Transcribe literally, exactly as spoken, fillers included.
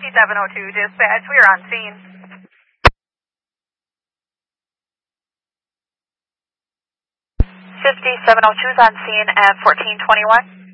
fifty-seven oh two dispatch, we are on scene. fifty-seven oh two is on scene at fourteen twenty-one.